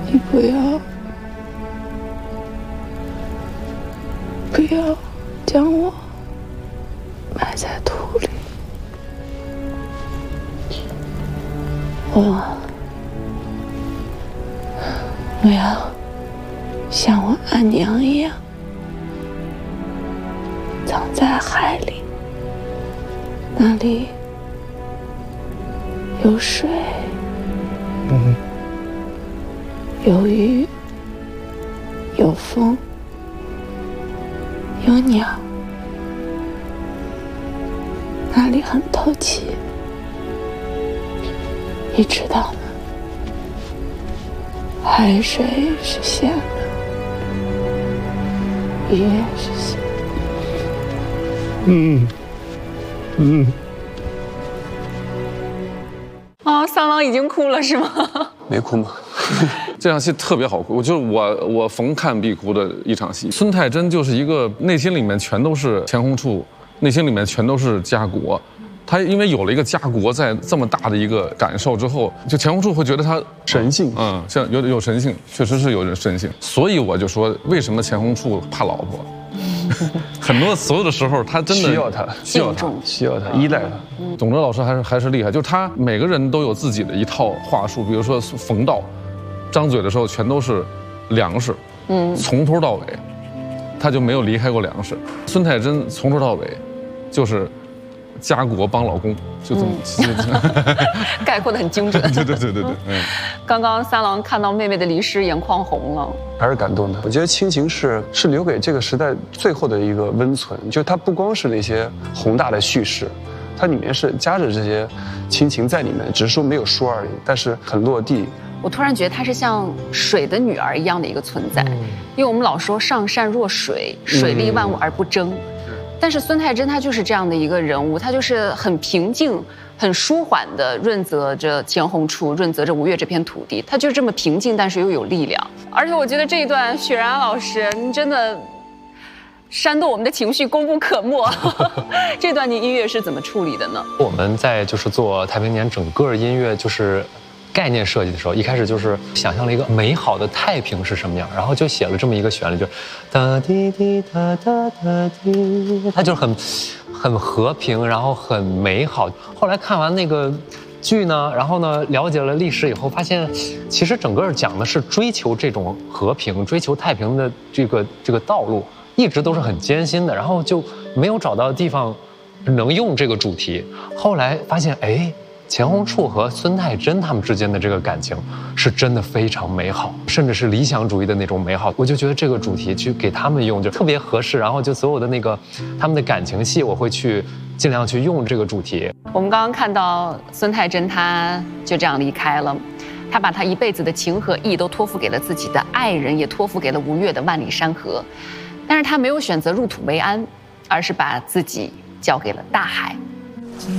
你不要将我埋在土里，我要像我阿娘一样藏在海里，那里有水，有鱼，有风，有鸟，那里很透气，你知道吗？海水是咸的，鱼也是咸的。 哦，桑朗已经哭了是吗？ 没哭吗？ 这场戏特别好哭，就是我逢看必哭的一场戏。孙太真就是一个内心里面全都是钱红处，内心里面全都是家国。他因为有了一个家国在这么大的一个感受之后，就钱红处会觉得他神性， 像有神性，确实是有神性。所以我就说，为什么钱红处怕老婆？所有的时候，他真的需要他，依赖他。 董哲老师还是厉害，就是他每个人都有自己的一套话术，比如说冯道，张嘴的时候全都是粮食，从头到尾，他就没有离开过粮食。孙太真从头到尾，就是家国帮老公，就这么概括得很精准。 对。 刚刚三郎看到妹妹的离世，眼眶红了， 还是感动的。我觉得亲情是留给这个时代最后的一个温存，就它不光是那些宏大的叙事，它里面是夹着这些亲情在里面，只是说没有说而已，但是很落地。 我突然觉得她是像水的女儿一样的一个存在，因为我们老说上善若水，水利万物而不争。但是孙太真她就是这样的一个人物，她就是很平静、很舒缓地润泽着钱红处，润泽着吴越这片土地。她就这么平静，但是又有力量。而且我觉得这一段雪然老师，您真的煽动我们的情绪，功不可没。这段你音乐是怎么处理的呢？ 我们在就是做太平年整个音乐就是概念设计的时候，一开始就是想象了一个美好的太平是什么样，然后就写了这么一个旋律，就哒滴滴哒哒哒滴，它就是很和平，然后很美好。后来看完那个剧呢，然后呢了解了历史以后，发现其实整个讲的是追求这种和平、追求太平的这个道路，一直都是很艰辛的，然后就没有找到地方能用这个主题。后来发现，哎。钱红处和孙太真他们之间的这个感情是真的非常美好，甚至是理想主义的那种美好。我就觉得这个主题去给他们用就特别合适，然后就所有的那个他们的感情戏，我会去尽量去用这个主题。 我们刚刚看到孙太真，她就这样离开了，她把她一辈子的情和义都托付给了自己的爱人，也托付给了吴越的万里山河，但是她没有选择入土为安，而是把自己交给了大海。